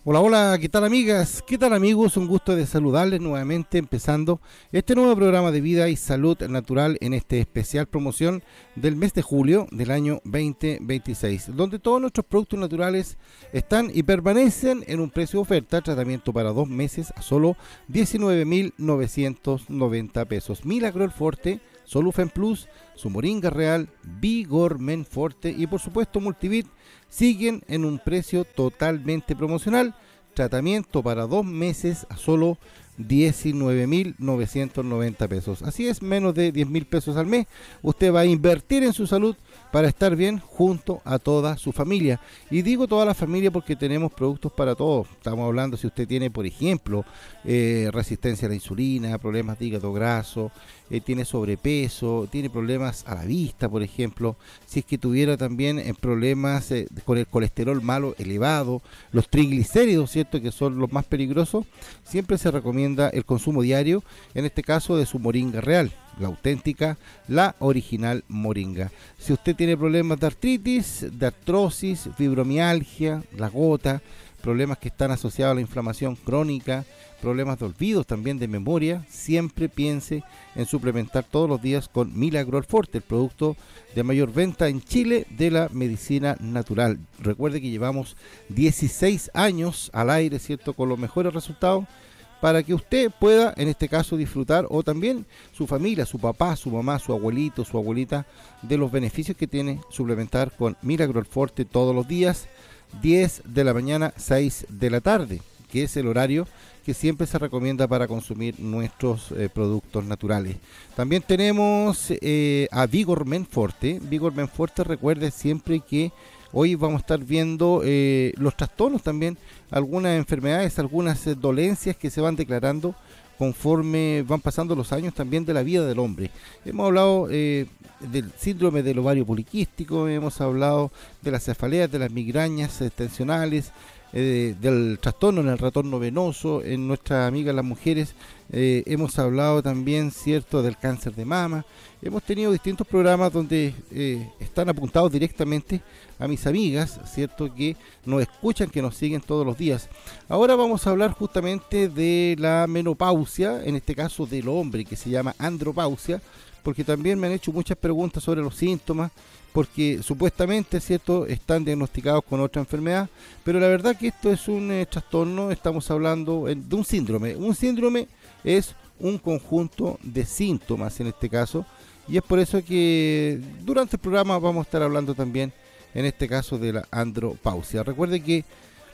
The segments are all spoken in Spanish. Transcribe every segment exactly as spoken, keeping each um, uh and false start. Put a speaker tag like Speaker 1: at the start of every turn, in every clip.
Speaker 1: Hola, hola, ¿qué tal amigas? ¿Qué tal amigos? Un gusto de saludarles nuevamente empezando este nuevo programa de vida y salud natural en este especial promoción del mes de julio del año veinte veintiséis, donde todos nuestros productos naturales están y permanecen en un precio de oferta, tratamiento para dos meses a solo diecinueve mil novecientos noventa pesos. Milagro Forte, Solufen Plus, su Moringa Real, Vigor Men Forte y por supuesto Multivit siguen en un precio totalmente promocional. Tratamiento para dos meses a solo diecinueve mil novecientos noventa pesos. Así es, menos de diez mil pesos al mes. Usted va a invertir en su salud para estar bien junto a toda su familia. Y digo toda la familia porque tenemos productos para todos. Estamos hablando si usted tiene, por ejemplo, eh, resistencia a la insulina, problemas de hígado graso, eh, tiene sobrepeso, tiene problemas a la vista, por ejemplo. Si es que tuviera también eh, problemas eh, con el colesterol malo elevado, los triglicéridos, ¿cierto?, que son los más peligrosos, siempre se recomienda el consumo diario, en este caso de su Moringa Real, la auténtica, la original Moringa. Si usted tiene problemas de artritis, de artrosis, fibromialgia, la gota, problemas que están asociados a la inflamación crónica, problemas de olvidos también de memoria, siempre piense en suplementar todos los días con Milagro Forte, el producto de mayor venta en Chile de la medicina natural. Recuerde que llevamos dieciséis años al aire, ¿cierto?, con los mejores resultados, para que usted pueda, en este caso, disfrutar, o también su familia, su papá, su mamá, su abuelito, su abuelita, de los beneficios que tiene suplementar con Milagro Forte todos los días, diez de la mañana, seis de la tarde, que es el horario que siempre se recomienda para consumir nuestros eh, productos naturales. También tenemos eh, a Vigor Men Forte. Vigor Men Forte, recuerde siempre que hoy vamos a estar viendo eh, los trastornos también, algunas enfermedades, algunas eh, dolencias que se van declarando conforme van pasando los años también de la vida del hombre. Hemos hablado eh, del síndrome del ovario poliquístico, hemos hablado de las cefaleas, de las migrañas eh, tensionales, eh, del trastorno en el retorno venoso, en nuestras amigas las mujeres, eh, hemos hablado también, cierto, del cáncer de mama. Hemos tenido distintos programas donde eh, están apuntados directamente a mis amigas, cierto, que nos escuchan, que nos siguen todos los días. Ahora vamos a hablar justamente de la menopausia, en este caso del hombre, que se llama andropausia, porque también me han hecho muchas preguntas sobre los síntomas, porque supuestamente, cierto, están diagnosticados con otra enfermedad, pero la verdad que esto es un eh, trastorno. Estamos hablando eh, de un síndrome. Un síndrome es un conjunto de síntomas en este caso, y es por eso que durante el programa vamos a estar hablando también, en este caso, de la andropausia. Recuerde que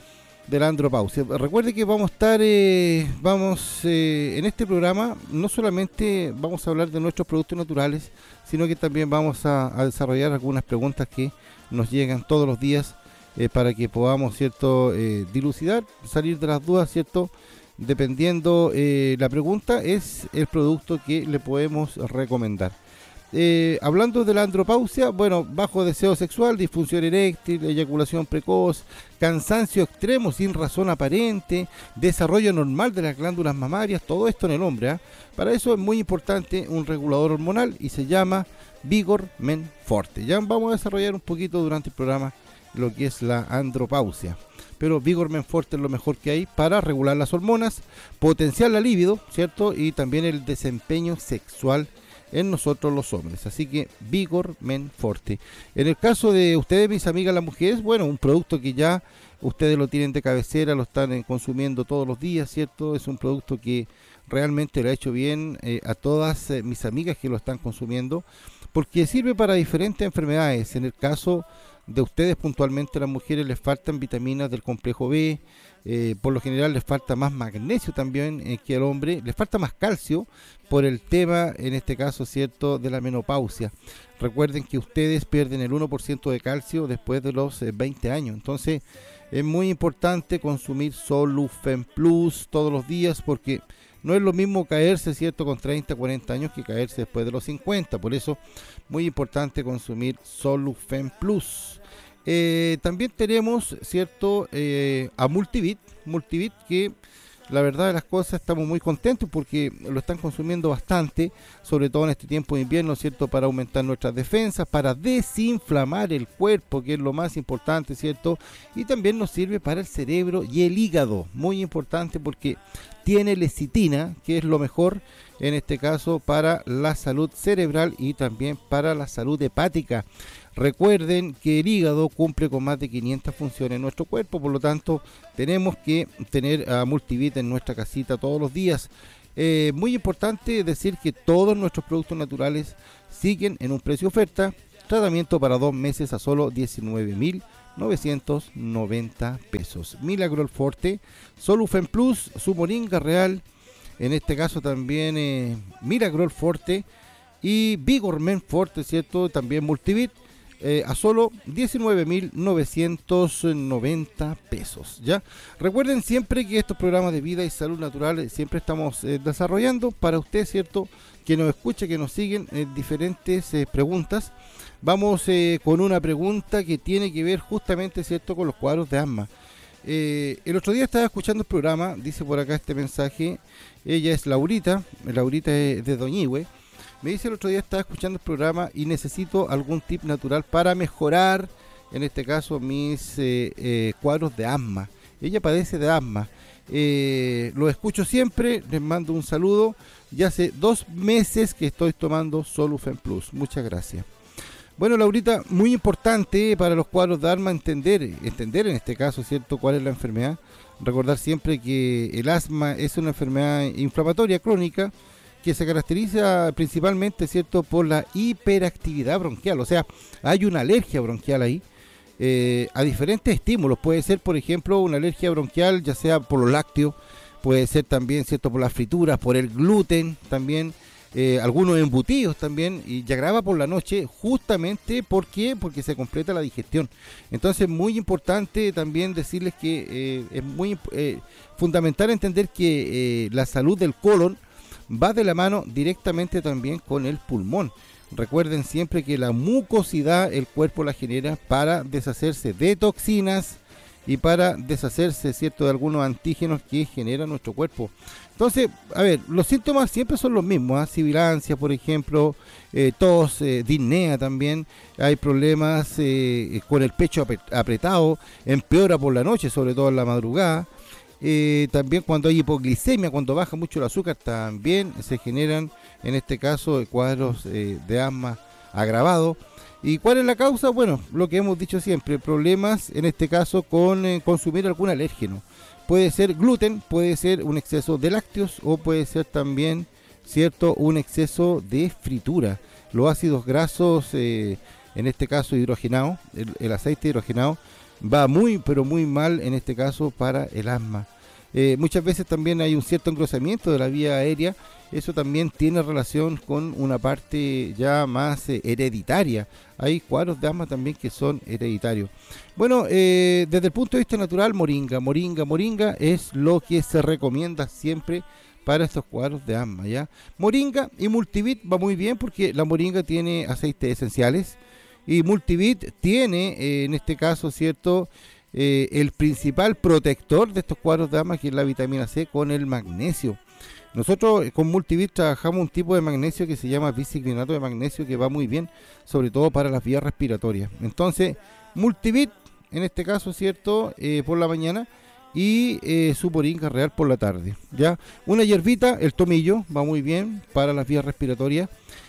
Speaker 1: de la andropausia. Recuerde que vamos a estar, eh, vamos eh, en este programa, no solamente vamos a hablar de nuestros productos naturales, sino que también vamos a, a desarrollar algunas preguntas que nos llegan todos los días eh, para que podamos, cierto, eh, dilucidar, salir de las dudas, cierto. Dependiendo eh, la pregunta, es el producto que le podemos recomendar. Eh, hablando de la andropausia, bueno, bajo deseo sexual, disfunción eréctil, eyaculación precoz, cansancio extremo sin razón aparente, desarrollo normal de las glándulas mamarias, todo esto en el hombre, ¿eh? Para eso es muy importante un regulador hormonal y se llama Vigor Men Forte. Ya vamos a desarrollar un poquito durante el programa lo que es la andropausia, pero Vigor Men Forte es lo mejor que hay para regular las hormonas, potenciar la libido, ¿cierto?, y también el desempeño sexual en nosotros los hombres. Así que Vigor Men Forte. En el caso de ustedes, mis amigas las mujeres, bueno, un producto que ya ustedes lo tienen de cabecera, lo están eh, consumiendo todos los días, ¿cierto? Es un producto que realmente le ha hecho bien eh, a todas eh, mis amigas que lo están consumiendo, porque sirve para diferentes enfermedades. En el caso de ustedes puntualmente, las mujeres, les faltan vitaminas del complejo B, eh, por lo general les falta más magnesio también eh, que al hombre, les falta más calcio por el tema, en este caso, cierto, de la menopausia. Recuerden que ustedes pierden el uno por ciento de calcio después de los eh, veinte años, entonces es muy importante consumir Solufen Plus todos los días, porque no es lo mismo caerse, cierto, con treinta, cuarenta años que caerse después de los cincuenta. Por eso, muy importante consumir Solufen Plus. Eh, también tenemos, cierto, eh, a Multivit, Multivit que la verdad de las cosas estamos muy contentos porque lo están consumiendo bastante, sobre todo en este tiempo de invierno, ¿cierto? Para aumentar nuestras defensas, para desinflamar el cuerpo, que es lo más importante, ¿cierto? Y también nos sirve para el cerebro y el hígado, muy importante porque tiene lecitina, que es lo mejor en este caso para la salud cerebral y también para la salud hepática. Recuerden que el hígado cumple con más de quinientas funciones en nuestro cuerpo, por lo tanto tenemos que tener a Multivit en nuestra casita todos los días. Eh, muy importante decir que todos nuestros productos naturales siguen en un precio oferta, tratamiento para dos meses a solo diecinueve mil novecientos noventa pesos. Milagrol Forte, Solufen Plus, su moringa real, en este caso también eh, Milagrol Forte y Vigormen Forte, ¿cierto? También Multivit. Eh, a solo diecinueve mil novecientos noventa pesos, ¿ya? Recuerden siempre que estos programas de vida y salud natural eh, siempre estamos eh, desarrollando para usted, ¿cierto? Que nos escucha, que nos siguen eh, diferentes eh, preguntas. Vamos eh, con una pregunta que tiene que ver justamente, ¿cierto? Con los cuadros de asma. Eh, el otro día estaba escuchando el programa, dice por acá este mensaje, ella es Laurita, Laurita es de Doñihue. Me dice el otro día estaba escuchando el programa y necesito algún tip natural para mejorar, en este caso, mis eh, eh, cuadros de asma. Ella padece de asma. Eh, lo escucho siempre, les mando un saludo. Ya hace dos meses que estoy tomando Solufen Plus. Muchas gracias. Bueno, Laurita, muy importante para los cuadros de asma entender, entender en este caso, ¿cierto?, cuál es la enfermedad. Recordar siempre que el asma es una enfermedad inflamatoria crónica que se caracteriza principalmente, ¿cierto?, por la hiperactividad bronquial, o sea, hay una alergia bronquial ahí eh, a diferentes estímulos. Puede ser, por ejemplo, una alergia bronquial ya sea por los lácteos, puede ser también, ¿cierto?, por las frituras, por el gluten también, eh, algunos embutidos también, y ya agrava por la noche justamente, ¿por qué? Porque se completa la digestión. Entonces, muy importante también decirles que eh, es muy eh, fundamental entender que eh, la salud del colon va de la mano directamente también con el pulmón. Recuerden siempre que la mucosidad el cuerpo la genera para deshacerse de toxinas y para deshacerse, ¿cierto?, de algunos antígenos que genera nuestro cuerpo. Entonces, a ver, los síntomas siempre son los mismos, ¿eh? Sibilancia, por ejemplo, eh, tos, eh, disnea también, hay problemas eh, con el pecho apretado, empeora por la noche, sobre todo en la madrugada. Eh, también cuando hay hipoglicemia, cuando baja mucho el azúcar, también se generan, en este caso, cuadros eh, de asma agravados. ¿Y cuál es la causa? Bueno, lo que hemos dicho siempre, problemas, en este caso, con eh, consumir algún alérgeno. Puede ser gluten, puede ser un exceso de lácteos o puede ser también, ¿cierto?, un exceso de fritura. Los ácidos grasos, eh, en este caso hidrogenado, el, el aceite hidrogenado, va muy pero muy mal en este caso para el asma. Eh, muchas veces también hay un cierto engrosamiento de la vía aérea, eso también tiene relación con una parte ya más eh, hereditaria. Hay cuadros de asma también que son hereditarios. Bueno, eh, desde el punto de vista natural, moringa, moringa, moringa es lo que se recomienda siempre para estos cuadros de asma, ¿ya? Moringa y Multivit va muy bien porque la moringa tiene aceites esenciales, y Multivit tiene, eh, en este caso, ¿cierto?, eh, el principal protector de estos cuadros de asma, que es la vitamina C con el magnesio. Nosotros eh, con Multivit trabajamos un tipo de magnesio que se llama biciclinato de magnesio, que va muy bien, sobre todo para las vías respiratorias. Entonces, Multivit, en este caso, ¿cierto?, eh, por la mañana, y eh, su moringa real por la tarde, ¿ya? Una hierbita, el tomillo, va muy bien para las vías respiratorias,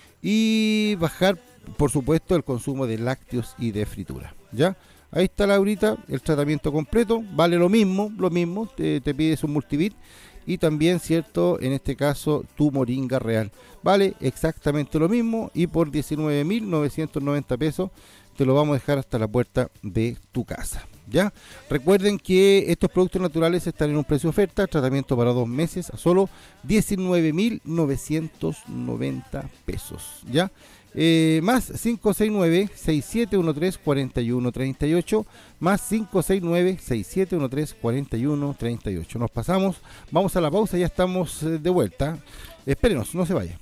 Speaker 1: y bajar, por supuesto, el consumo de lácteos y de fritura, ¿ya? Ahí está, Laurita, el tratamiento completo, vale lo mismo, lo mismo, te, te pides un Multivit y también, ¿cierto?, en este caso, tu moringa real. Vale exactamente lo mismo y por diecinueve mil novecientos noventa pesos te lo vamos a dejar hasta la puerta de tu casa, ¿ya? Recuerden que estos productos naturales están en un precio oferta, tratamiento para dos meses a solo diecinueve mil novecientos noventa pesos, ¿ya? Eh, más cinco seis nueve, seis siete uno tres, cuatro uno tres ocho, más cinco seis nueve, seis siete uno tres, cuatro uno tres ocho. Nos pasamos, vamos a la pausa, ya estamos de vuelta. Espérenos, no se vaya.